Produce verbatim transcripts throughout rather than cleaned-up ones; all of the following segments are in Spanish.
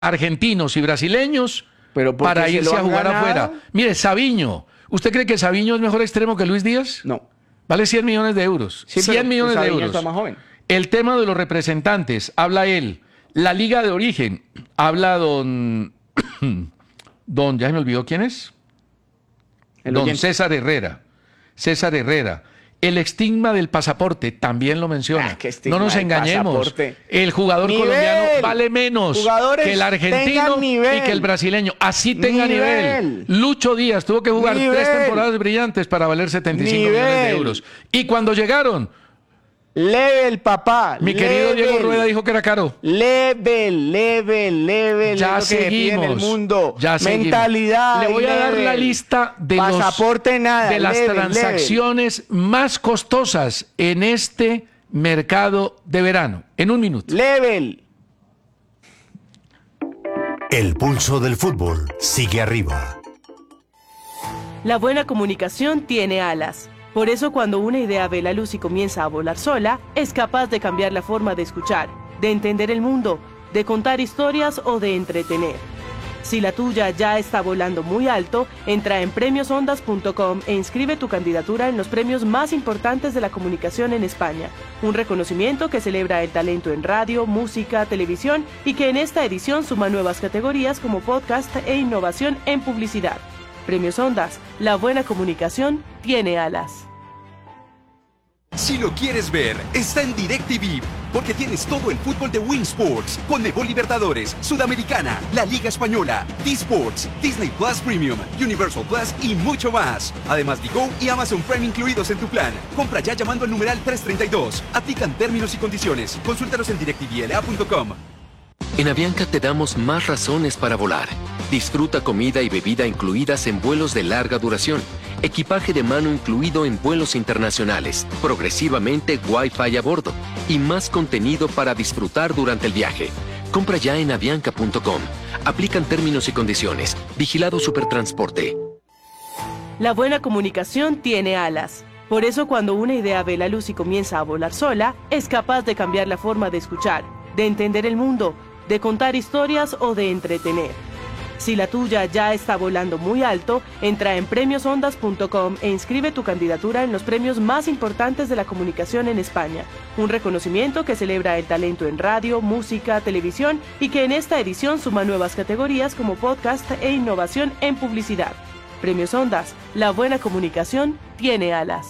argentinos y brasileños Pero ¿por qué para se irse lo a han jugar ganado? afuera. Mire, Savinho, ¿usted cree que Savinho es mejor extremo que Luis Díaz? No. Vale cien millones de euros. Sí, cien pero, millones pues, de Savinho euros. está más joven. El tema de los representantes, habla él. La liga de origen, habla don... don, ya se me olvidó quién es. El Don oyente. César Herrera. César Herrera. El estigma del pasaporte también lo menciona. Ah, qué estigma no nos del engañemos. pasaporte. El jugador Nivel. colombiano vale menos Jugadores que el argentino tengan nivel. y que el brasileño. Así tenga nivel. Nivel. Lucho Díaz tuvo que jugar Nivel. tres temporadas brillantes para valer setenta y cinco Nivel. millones de euros. Y cuando llegaron, Level, papá. mi querido level. Diego Rueda dijo que era caro. Level, level, level. Ya es lo que se pide en el seguimos. mundo. Ya seguimos. Mentalidad. Le voy y a dar level. la lista de, los, Pasaporte nada. de las level, transacciones más costosas en este mercado de verano. En un minuto. Level. El pulso del fútbol sigue arriba. La buena comunicación tiene alas. Por eso cuando una idea ve la luz y comienza a volar sola, es capaz de cambiar la forma de escuchar, de entender el mundo, de contar historias o de entretener. Si la tuya ya está volando muy alto, entra en premios ondas punto com e inscribe tu candidatura en los premios más importantes de la comunicación en España. Un reconocimiento que celebra el talento en radio, música, televisión y que en esta edición suma nuevas categorías como podcast e innovación en publicidad. Premios Ondas, la buena comunicación tiene alas. Si lo quieres ver, está en DirecTV, porque tienes todo el fútbol de Win Sports, Conmebol Libertadores, Sudamericana, la Liga Española, D-Sports, Disney Plus Premium, Universal Plus y mucho más. Además, Digo y Amazon Prime incluidos en tu plan. Compra ya llamando al numeral trescientos treinta y dos. Aplican términos y condiciones. Consúltanos en directivl a punto com. En Avianca te damos más razones para volar. Disfruta comida y bebida incluidas en vuelos de larga duración, equipaje de mano incluido en vuelos internacionales, progresivamente Wi-Fi a bordo y más contenido para disfrutar durante el viaje. Compra ya en avianca punto com. Aplican términos y condiciones. Vigilado Supertransporte. La buena comunicación tiene alas. Por eso cuando una idea ve la luz y comienza a volar sola, es capaz de cambiar la forma de escuchar, de entender el mundo, de contar historias o de entretener. Si la tuya ya está volando muy alto, entra en premios ondas punto com e inscribe tu candidatura en los premios más importantes de la comunicación en España. Un reconocimiento que celebra el talento en radio, música, televisión y que en esta edición suma nuevas categorías como podcast e innovación en publicidad. Premios Ondas, la buena comunicación tiene alas.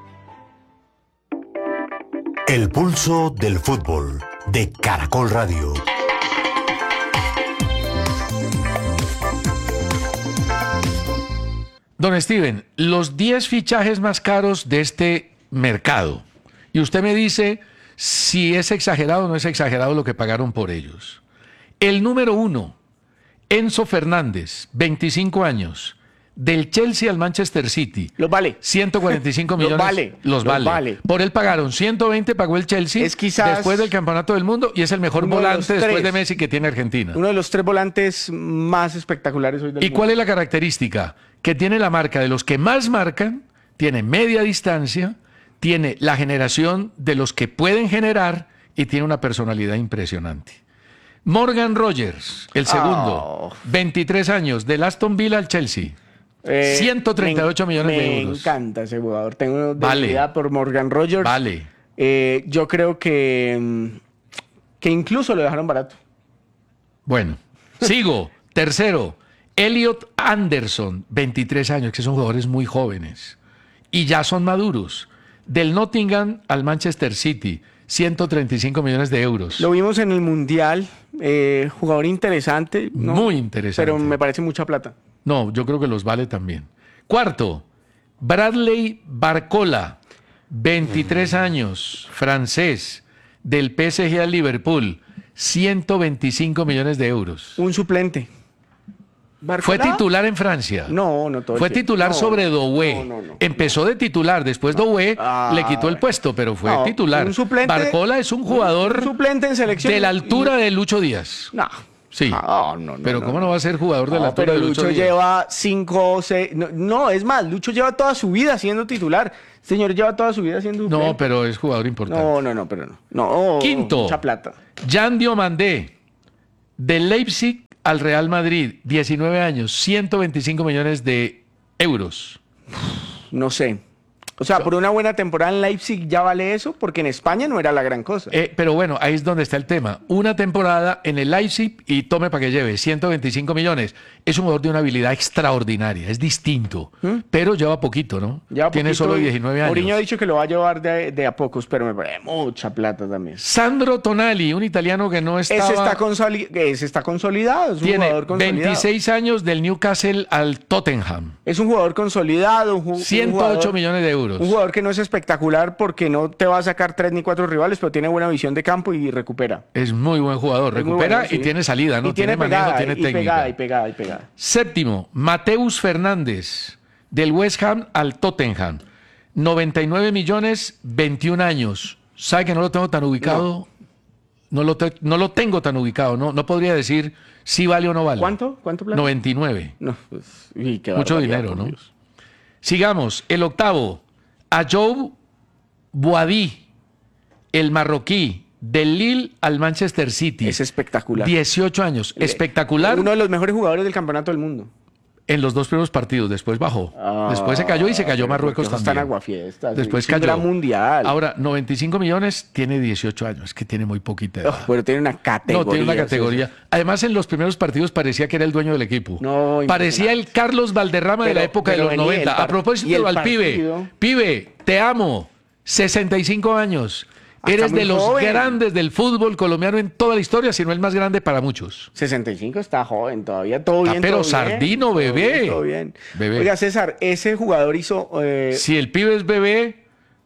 El pulso del fútbol de Caracol Radio. Don Steven, los diez fichajes más caros de este mercado. Y usted me dice si es exagerado o no es exagerado lo que pagaron por ellos. El número uno, Enzo Fernández, veinticinco años, del Chelsea al Manchester City. Los vale. ciento cuarenta y cinco millones. Los vale. Los vale. Los vale. Por él pagaron ciento veinte, pagó el Chelsea Es quizás después del Campeonato del Mundo y es el mejor uno de volante los después tres. de Messi que tiene Argentina. Uno de los tres volantes más espectaculares hoy del ¿Y mundo. cuál es la característica? Que tiene la marca de los que más marcan, tiene media distancia, tiene la generación de los que pueden generar y tiene una personalidad impresionante. Morgan Rogers, el segundo, Oh. veintitrés años, del Aston Villa al Chelsea. Eh, ciento treinta y ocho me, millones de me euros. Me encanta ese jugador. Tengo Vale. debilidad por Morgan Rogers. Vale. Eh, yo creo que, mm, que incluso lo dejaron barato. Bueno, sigo. Tercero, Elliot Anderson, veintitrés años, que son jugadores muy jóvenes y ya son maduros. Del Nottingham al Manchester City, ciento treinta y cinco millones de euros. Lo vimos en el Mundial. Eh, jugador interesante. ¿no? Muy interesante. Pero me parece mucha plata. No, yo creo que los vale también. Cuarto, Bradley Barcola, veintitrés años, francés, del P S G al Liverpool, ciento veinticinco millones de euros. Un suplente. Fue ¿Barcola? titular en Francia. No, no todo el Fue tiempo. titular No, sobre Doué. no, no, no. Empezó de titular, después Doué Ah, le quitó el puesto, pero fue no, titular. un suplente- Barcola es un jugador un suplente en selección de la y- altura de Lucho Díaz. No. Sí. No, no, no, pero no, ¿cómo no va a ser jugador de No, la altura pero de Lucho, Lucho Díaz? lleva cinco, seis... No, no, es más, Lucho lleva toda su vida siendo titular. Señor, lleva toda su vida siendo suplente. No, pero es jugador importante. No, no, no, pero no. No, Quinto. Mucha plata. Jan Diomandé, Del Leipzig al Real Madrid, diecinueve años, ciento veinticinco millones de euros. No sé. O sea, por una buena temporada en Leipzig ya vale eso, porque en España no era la gran cosa. Eh, pero bueno, ahí es donde está el tema. Una temporada en el Leipzig y tome para que lleve ciento veinticinco millones. Es un jugador de una habilidad extraordinaria, es distinto, ¿Mm? pero lleva poquito, ¿no? Lleva Tiene poquito, solo diecinueve años. Mourinho ha dicho que lo va a llevar de, de a pocos, pero me parece mucha plata también. Sandro Tonali, un italiano que no estaba... Ese está, consoli- ese está consolidado, es un Tiene jugador consolidado. veintiséis años del Newcastle al Tottenham. Es un jugador consolidado. Un, ju- ciento ocho un jugador, millones de euros. Un jugador que no es espectacular porque no te va a sacar tres ni cuatro rivales, pero tiene buena visión de campo y recupera. Es muy buen jugador. Es muy Recupera bueno, sí. y tiene salida, ¿no? Y tiene, manejo, pegada, tiene y técnica. pegada, y pegada, y pegada. Séptimo, Mateus Fernández, del West Ham al Tottenham. noventa y nueve millones, veintiún años. ¿Sabe que no lo tengo tan ubicado? No, no, lo, te- no lo tengo tan ubicado. No, no podría decir si vale o no vale. ¿Cuánto? ¿Cuánto plata? noventa y nueve. No, pues, uy, qué Mucho barbaridad, dinero, por ¿no? Dios. Sigamos. El octavo, Ayoub Boadi, el marroquí, del Lille al Manchester City. Es espectacular. dieciocho años. Espectacular. Uno de los mejores jugadores del campeonato del mundo. En los dos primeros partidos, después bajó. Ah, después se cayó y se cayó pero Marruecos porque también. Están aguafiestas. Después es un cayó. gran mundial. Ahora, noventa y cinco millones, tiene dieciocho años, que tiene muy poquita edad. Oh, pero tiene una categoría. No, tiene una es categoría. eso. Además, en los primeros partidos parecía que era el dueño del equipo. No, parecía el Carlos Valderrama de Pero- la época de pero los vení, el noventa. par- A propósito, y el al pibe. partido. Pibe, te amo. sesenta y cinco años. Ah, Eres está muy de los joven. grandes del fútbol colombiano en toda la historia, si no el más grande para muchos. sesenta y cinco está joven todavía, todo Ah, bien. pero todo bien, Sardino, todo bebé. bien, todo bien. Bebé. Oiga, César, ese jugador hizo... eh, Si el pibe es bebé,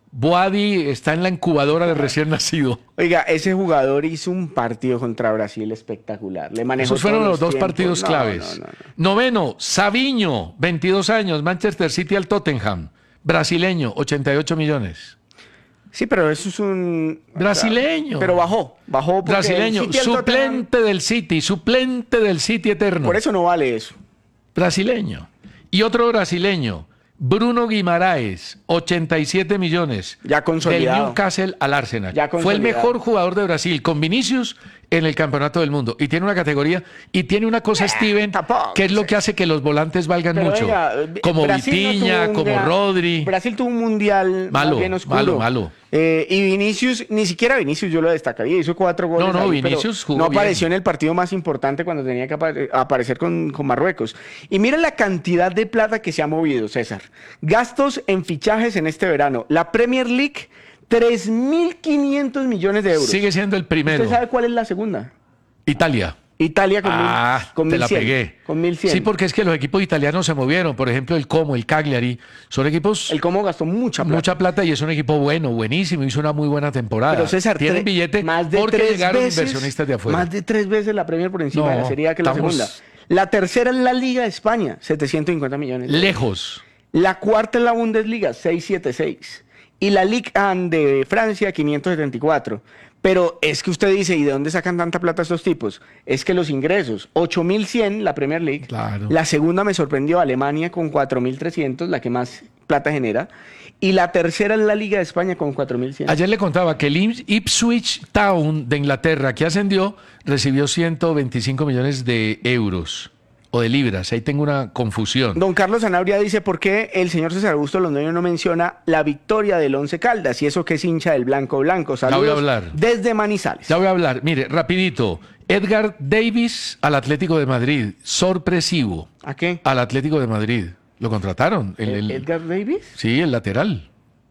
Boadi está en la incubadora de recién nacido. Oiga, ese jugador hizo un partido contra Brasil espectacular. Le manejó Esos fueron todos los dos tiempos. partidos No, claves. no, no, no. Noveno, Savinho, veintidós años, Manchester City al Tottenham. Brasileño, ochenta y ocho millones. Sí, pero eso es un... Brasileño. Pero bajó, bajó. porque Brasileño, el City al Tottenham- suplente del City, suplente del City eterno. Por eso no vale eso. Brasileño. Y otro brasileño, Bruno Guimaraes, ochenta y siete millones. Ya consolidado. Del Newcastle al Arsenal. Ya Fue el consolidado. mejor jugador de Brasil, con Vinicius en el campeonato del mundo. Y tiene una categoría, y tiene una cosa, Steven, tampoco, que es lo sí. que hace que los volantes valgan Pero mucho. venga, como Brasil no Vitinha, tuvo un como gran- Rodri. Brasil tuvo un mundial Malo, más bien oscuro. malo, malo. Eh, y Vinicius, ni siquiera Vinicius yo lo destacaría, hizo cuatro goles. No, no, ahí, pero Vinicius jugó no bien. apareció en el partido más importante cuando tenía que apare- aparecer con, con Marruecos. Y mira la cantidad de plata que se ha movido, César. Gastos en fichajes en este verano. La Premier League, tres mil quinientos millones de euros. Sigue siendo el primero. ¿Usted sabe cuál es la segunda? Italia. Italia con, Ah, mil, con te la mil cien. pegué. Con mil cien. Sí, porque es que los equipos italianos se movieron. Por ejemplo, el Como, el Cagliari, son equipos El Como gastó mucha plata. mucha plata y es un equipo bueno, buenísimo, hizo una muy buena temporada. Pero César, tienen tre- billete más de porque tres llegaron veces, inversionistas de afuera. Más de tres veces la Premier por encima No, de la Serie A que la estamos- segunda. La tercera es la Liga de España, setecientos cincuenta millones. Lejos. La cuarta es la Bundesliga, seiscientos setenta y seis. Y la Ligue uno de Francia, quinientos setenta y cuatro. Pero es que usted dice, ¿y de dónde sacan tanta plata estos tipos? Es que los ingresos, ocho mil cien la Premier League. Claro. La segunda me sorprendió, Alemania con cuatro mil trescientos, la que más plata genera. Y la tercera es la Liga de España con cuatro mil cien. Ayer le contaba que el Ips- Ipswich Town de Inglaterra, que ascendió, recibió ciento veinticinco millones de euros o de libras. Ahí tengo una confusión. Don Carlos Sanabria dice, ¿por qué el señor César Augusto Londoño no menciona la victoria del Once Caldas? Y eso que es hincha del Blanco Blanco. Ya voy a Saludos hablar. desde Manizales. Ya voy a hablar. Mire, rapidito. Edgar Davis al Atlético de Madrid. Sorpresivo. ¿A qué? Al Atlético de Madrid. Lo contrataron. El, el- ¿Edgar Davis? Sí, el lateral.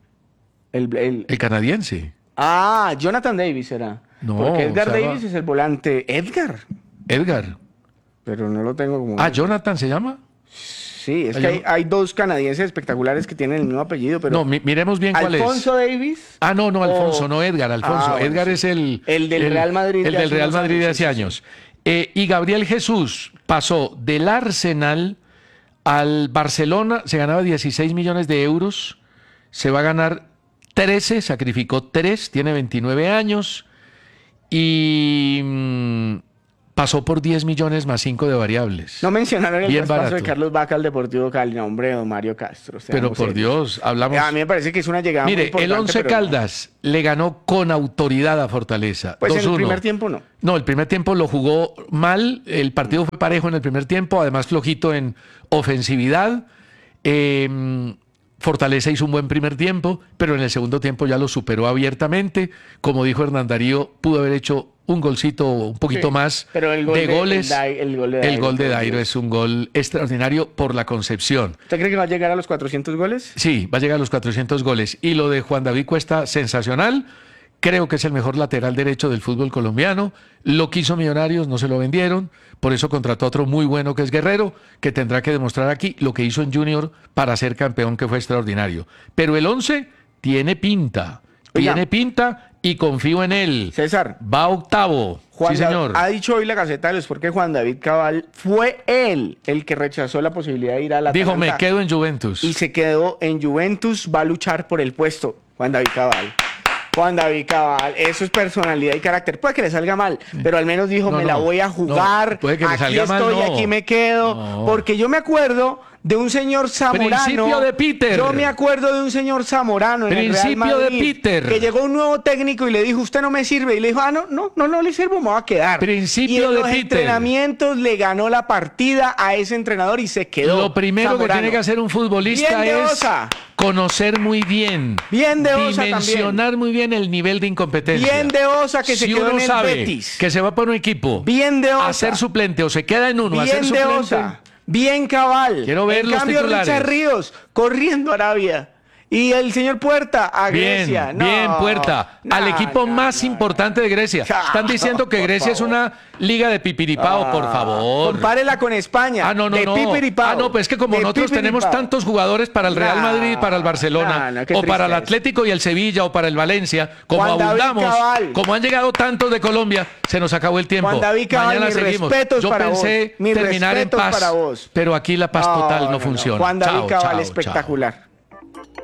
El, el- El canadiense. Ah, Jonathan Davis era. No, Porque Edgar se llama- Davis es el volante. ¿Edgar? Edgar. Pero no lo tengo como... Ah, Jonathan se llama. Sí, es Ah, que yo- hay, hay dos canadienses espectaculares que tienen el mismo apellido, pero... No, mi- miremos bien cuál es. Alfonso Davis. Ah, no, no, Alfonso, o- no Edgar, Alfonso. Ah, bueno, Edgar sí. es el... El del Real Madrid El de del hace Real unos Madrid de años, hace sí, sí, años. Eh, y Gabriel Jesús pasó del Arsenal al Barcelona, se ganaba dieciséis millones de euros, se va a ganar trece, sacrificó tres, tiene veintinueve años y mm, pasó por diez millones más cinco de variables. No mencionaron el Bien traspaso barato. de Carlos Vaca al Deportivo Cali, no, hombre, don Mario Castro. Pero seamos por serios. Dios, hablamos... A mí me parece que es una llegada muy Mire, importante. el Once pero no. Caldas le ganó con autoridad a Fortaleza. Pues en dos el uno. primer tiempo no. No, el primer tiempo lo jugó mal, el partido fue parejo en el primer tiempo, además flojito en ofensividad. Eh, Fortaleza hizo un buen primer tiempo, pero en el segundo tiempo ya lo superó abiertamente. Como dijo Hernán Darío, pudo haber hecho un golcito un poquito Sí, más pero el gol de de- goles. el Dai- el gol de El Dairo, gol de por Dairo Dios. es un gol extraordinario por la concepción. ¿Usted cree que va a llegar a los cuatrocientos goles? Sí, va a llegar a los cuatrocientos goles. Y lo de Juan David Cuesta, sensacional. Creo que es el mejor lateral derecho del fútbol colombiano. Lo quiso Millonarios, no se lo vendieron. Por eso contrató a otro muy bueno que es Guerrero, que tendrá que demostrar aquí lo que hizo en Junior para ser campeón, que fue extraordinario. Pero el once tiene pinta. Oiga. Tiene pinta y confío en él. César. Va octavo. Juan sí, Da- señor. Ha dicho hoy la Gaceta de los Sport que Juan David Cabal fue él el que rechazó la posibilidad de ir a la Dijo, me Atalanta quedo en Juventus. y se quedó en Juventus, va a luchar por el puesto. Juan David Cabal. Juan David Cabal, eso es personalidad y carácter. Puede que le salga mal, pero al menos dijo, No, me no, la voy a no, jugar, puede que le aquí salga mal, estoy, no. aquí me quedo. No. Porque yo me acuerdo de un señor zamorano. Principio de Peter. Yo me acuerdo de un señor zamorano en el Real Principio de Madrid, Peter. que llegó un nuevo técnico y le dijo, usted no me sirve. Y le dijo, ah, no, no, no, no le sirvo, me voy a quedar. Principio y en de los Peter. entrenamientos le ganó la partida a ese entrenador y se quedó. Lo primero Zamorano. que tiene que hacer un futbolista Bien de es Osa. conocer muy bien, Bien de Osa dimensionar muy bien el nivel de incompetencia. Bien de Osa que se si quedó uno en el sabe Betis. que se va por un equipo Bien de Osa. a ser suplente o se queda en uno a ser Bien de suplente, Osa, bien Cabal. Quiero ver en los cambio, titulares. Richard Ríos corriendo a Arabia. Y el señor Puerta a Bien, Grecia. No, bien, Puerta. no, al equipo no, más no, importante de Grecia. No, Están diciendo que por Grecia es favor. una liga de pipiripao, por favor. Compárela con España. Ah, no, no, de no. pipiripao, Ah, no, pues es que como de nosotros tenemos pipiripao. tantos jugadores para el Real No, Madrid, para el Barcelona, no, no, qué o para el tristeza. Atlético y el Sevilla, o para el Valencia, como Juan David abundamos, Cabal. como han llegado tantos de Colombia, se nos acabó el tiempo. Juan David Cabal, Mañana mis seguimos. respetos Yo para pensé vos. Mis terminar en respetos paz, para vos. pero aquí la paz total no, funciona. Juan David Chao, Cabal, chao, chao. espectacular.